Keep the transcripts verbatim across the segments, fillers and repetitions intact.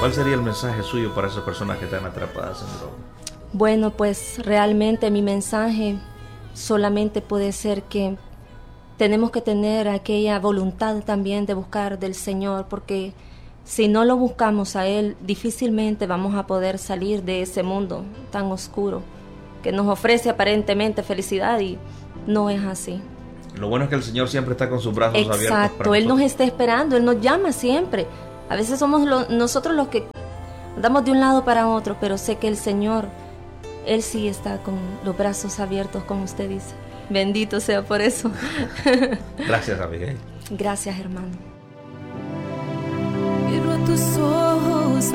¿Cuál sería el mensaje suyo para esas personas que están atrapadas en droga? Bueno, pues realmente mi mensaje solamente puede ser que tenemos que tener aquella voluntad también de buscar del Señor, porque si no lo buscamos a Él, difícilmente vamos a poder salir de ese mundo tan oscuro que nos ofrece aparentemente felicidad y no es así. Lo bueno es que el Señor siempre está con sus brazos abiertos. Exacto, Él nos está esperando, Él nos llama siempre. A veces somos lo, nosotros los que andamos de un lado para otro, pero sé que el Señor, Él sí está con los brazos abiertos, como usted dice. Bendito sea por eso. Gracias, Abigail. Gracias, hermano. Quiero a tus ojos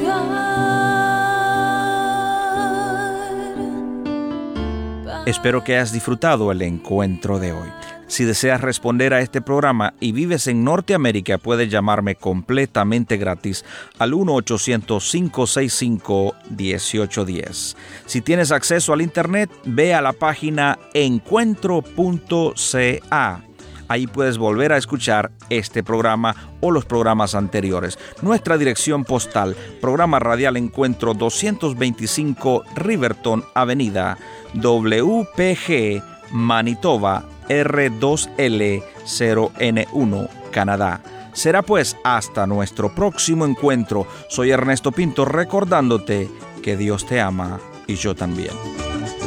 mirar. Espero que hayas disfrutado el encuentro de hoy. Si deseas responder a este programa y vives en Norteamérica, puedes llamarme completamente gratis al uno ochocientos, cinco seis cinco, uno ocho uno cero. Si tienes acceso al internet, ve a la página encuentro punto c a. Ahí puedes volver a escuchar este programa o los programas anteriores. Nuestra dirección postal, Programa Radial Encuentro doscientos veinticinco Riverton Avenida, W P G, Manitoba, R dos L cero N uno, Canadá. Será pues hasta nuestro próximo encuentro. Soy Ernesto Pinto recordándote que Dios te ama y yo también.